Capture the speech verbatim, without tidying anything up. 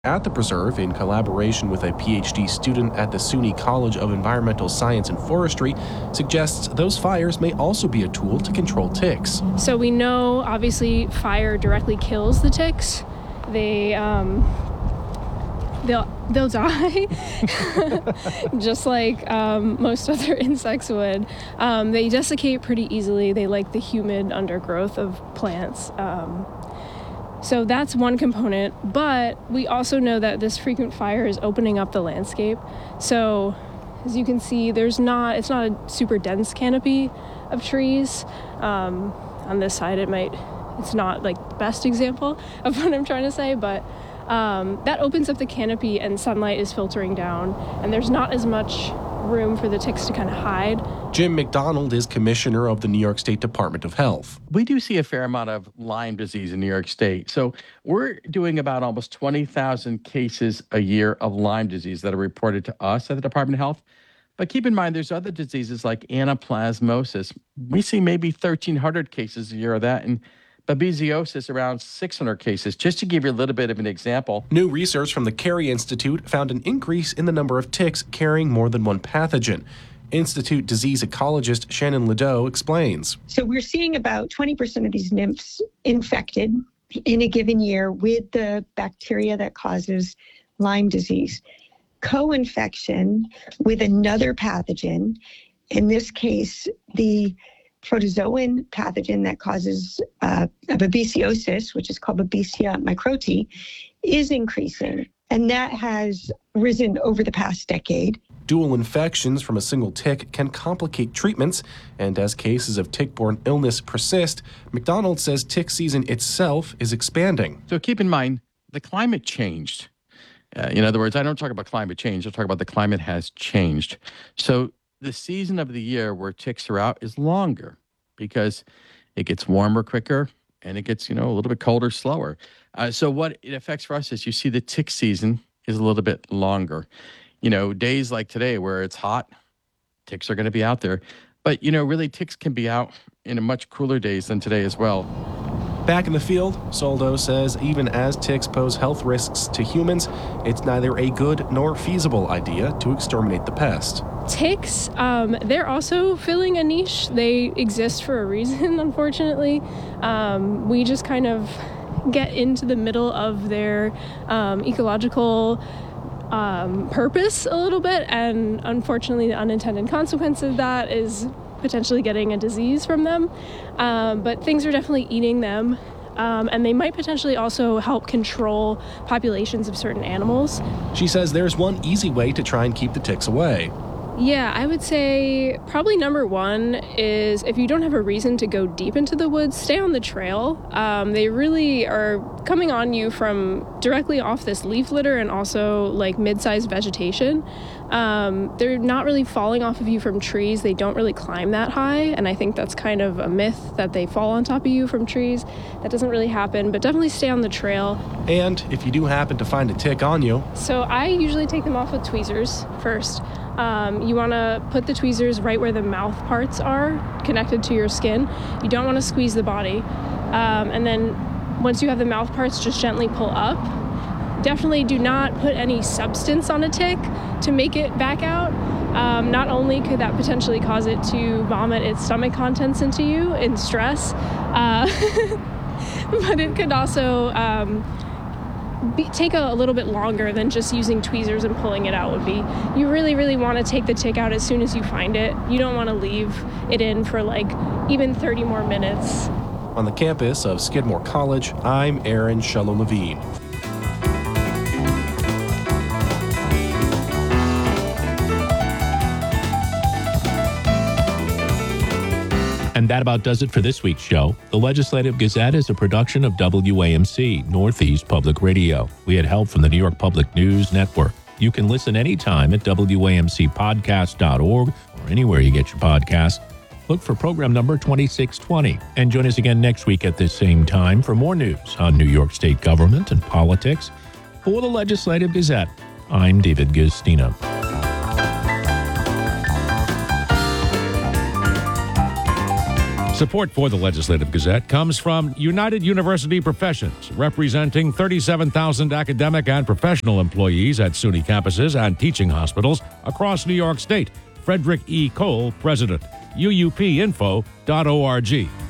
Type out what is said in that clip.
at the preserve, in collaboration with a P H D student at the SUNY College of Environmental Science and Forestry, suggests those fires may also be a tool to control ticks. So we know, obviously, fire directly kills the ticks. They, um, they'll, they'll die, just like um, most other insects would. Um, they desiccate pretty easily. They like the humid undergrowth of plants. Um, So that's one component, but we also know that this frequent fire is opening up the landscape. So as you can see, there's not, it's not a super dense canopy of trees. Um, on this side, it might, it's not like the best example of what I'm trying to say, but um, that opens up the canopy and sunlight is filtering down, and there's not as much room for the ticks to kind of hide. Jim McDonald is commissioner of the New York State Department of Health. We do see a fair amount of Lyme disease in New York State. So we're doing about almost twenty thousand cases a year of Lyme disease that are reported to us at the Department of Health. But keep in mind, there's other diseases like anaplasmosis. We see maybe thirteen hundred cases a year of that, and babesiosis around six hundred cases, just to give you a little bit of an example. New research from the Carey Institute found an increase in the number of ticks carrying more than one pathogen. Institute disease ecologist Shannon Ledoux explains. So we're seeing about twenty percent of these nymphs infected in a given year with the bacteria that causes Lyme disease. Co-infection with another pathogen, in this case, the protozoan pathogen that causes uh, a babesiosis, which is called Babesia microti, is increasing. And that has risen over the past decade. Dual infections from a single tick can complicate treatments, and as cases of tick-borne illness persist, McDonald says tick season itself is expanding. So keep in mind, the climate changed. Uh, in other words, I don't talk about climate change, I talk about the climate has changed. So the season of the year where ticks are out is longer because it gets warmer quicker and it gets, you know, a little bit colder slower. Uh, so what it affects for us is you see the tick season is a little bit longer. You know, days like today where it's hot, ticks are going to be out there. But, you know, really ticks can be out in a much cooler days than today as well. Back in the field, Soldo says even as ticks pose health risks to humans, it's neither a good nor feasible idea to exterminate the pest. Ticks, um, they're also filling a niche. They exist for a reason, unfortunately. Um, we just kind of get into the middle of their um, ecological um, purpose a little bit, and unfortunately the unintended consequence of that is potentially getting a disease from them. Um, but things are definitely eating them. Um, and they might potentially also help control populations of certain animals. She says there's one easy way to try and keep the ticks away. Yeah, I would say probably number one is if you don't have a reason to go deep into the woods, stay on the trail. Um, they really are coming on you from directly off this leaf litter and also like mid-sized vegetation. Um, they're not really falling off of you from trees. They don't really climb that high, and I think that's kind of a myth that they fall on top of you from trees. That doesn't really happen, but definitely stay on the trail. And if you do happen to find a tick on you... So I usually take them off with tweezers first. Um, you want to put the tweezers right where the mouth parts are, connected to your skin. You don't want to squeeze the body. Um, and then once you have the mouth parts, just gently pull up. Definitely do not put any substance on a tick to make it back out. Um, not only could that potentially cause it to vomit its stomach contents into you in stress, uh, but it could also um, be, take a, a little bit longer than just using tweezers and pulling it out would be. You really, really want to take the tick out as soon as you find it. You don't want to leave it in for like even thirty more minutes. On the campus of Skidmore College, I'm Aaron Shello-Levine. And that about does it for this week's show. The Legislative Gazette is a production of W A M C, Northeast Public Radio. We had help from the New York Public News Network. You can listen anytime at W A M C podcast dot org or anywhere you get your podcasts. Look for program number twenty-six twenty. And join us again next week at this same time for more news on New York State government and politics. For the Legislative Gazette, I'm David Gustina. Support for the Legislative Gazette comes from United University Professions, representing thirty-seven thousand academic and professional employees at SUNY campuses and teaching hospitals across New York State. Frederick E. Cole, President. U U P info dot org.